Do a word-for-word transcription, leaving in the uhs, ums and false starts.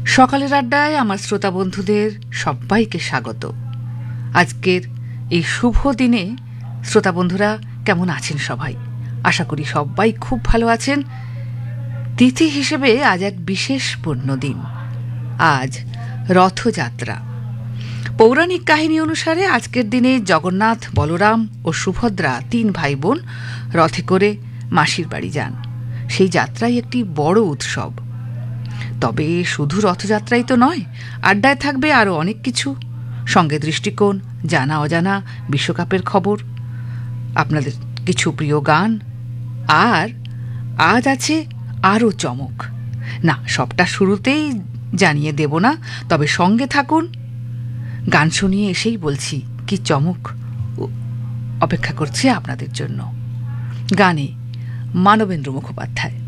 সকালের আড্ডায় আমার শ্রোতা বন্ধুদের সবাইকে স্বাগত। আজকের এই শুভ দিনে শ্রোতা বন্ধুরা কেমন আছেন সবাই? আশা করি সবাই খুব ভালো আছেন। তিথি হিসেবে আজ এক বিশেষ পুণ্যদিন, আজ রথযাত্রা। পৌরাণিক কাহিনী অনুসারে আজকের দিনে জগন্নাথ, বলরাম ও সুভদ্রা তিন ভাই বোন রথে করে মাসির বাড়ি যান। সেই যাত্রাই একটি বড় উৎসব। তবে শুধু রথযাত্রাই তো নয়, আড্ডায় থাকবে আরও অনেক কিছু, সঙ্গে দৃষ্টিকোণ, জানা অজানা বিশ্বকাপের খবর, আপনাদের কিছু প্রিয় গান, আর আজ আছে আরও চমক। না, সবটা শুরুতেই জানিয়ে দেব না, তবে সঙ্গে থাকুন। গান শুনিয়ে এসেই বলছি কি চমক অপেক্ষা করছে আপনাদের জন্য। গানে মানবেন্দ্র মুখোপাধ্যায়।